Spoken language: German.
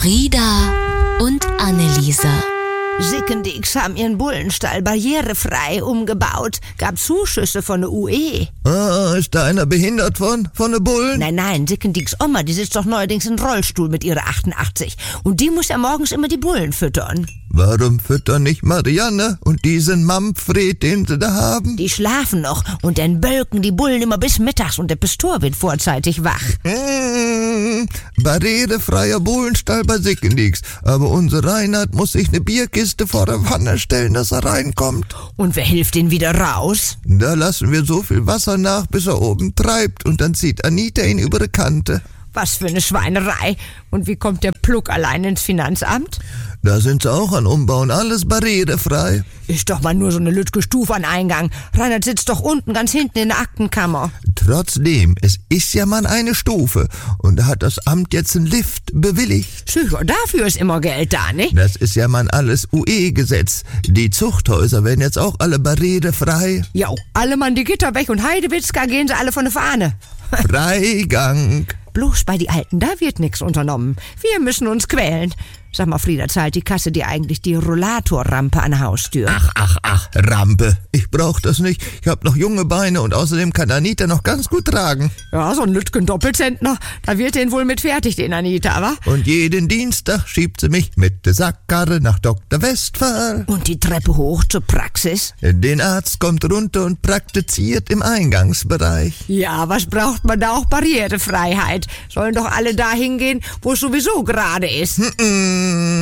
Frieda und Anneliese. Sickendix haben ihren Bullenstall barrierefrei umgebaut. Gab Zuschüsse von der UE. Ist da einer behindert von den Bullen? Nein, Sickendix Oma, die sitzt doch neuerdings im Rollstuhl mit ihrer 88. Und die muss ja morgens immer die Bullen füttern. Warum füttern nicht Marianne und diesen Manfred, den sie da haben? Die schlafen noch und dann bölken die Bullen immer bis mittags und der Pastor wird vorzeitig wach. Barrierefreier Bullenstall bei Sickendix. Aber unser Reinhard muss sich eine Bierkiste vor der Wanne stellen, dass er reinkommt. Und wer hilft ihn wieder raus? Da lassen wir so viel Wasser nach, bis er oben treibt und dann zieht Anita ihn über die Kante. Was für eine Schweinerei. Und wie kommt der Pluck allein ins Finanzamt? Da sind sie auch an Umbauen, alles barrierefrei. Ist doch mal nur so eine lütge Stufe an Eingang. Reinhard sitzt doch unten ganz hinten in der Aktenkammer. Trotzdem, es ist ja mal eine Stufe. Und da hat das Amt jetzt einen Lift bewilligt. Sicher, dafür ist immer Geld da, nicht? Das ist ja mal alles UE-Gesetz. Die Zuchthäuser werden jetzt auch alle barrierefrei. Jo, alle Mann die Gitter weg und Heidewitzka gehen sie alle von der Fahne. Freigang. Bloß bei die Alten, da wird nichts unternommen. Wir müssen uns quälen. Sag mal, Frieda, zahlt die Kasse dir eigentlich die Rollatorrampe an der Haustür? Ach, Rampe. Ich brauch das nicht. Ich hab noch junge Beine und außerdem kann Anita noch ganz gut tragen. Ja, so ein Lütgen Doppelzentner, da wird den wohl mit fertig, den Anita, wa? Und jeden Dienstag schiebt sie mich mit der Sackkarre nach Dr. Westphal. Und die Treppe hoch zur Praxis? Den Arzt kommt runter und praktiziert im Eingangsbereich. Ja, was braucht man da auch Barrierefreiheit? Sollen doch alle da hingehen, wo es sowieso gerade ist.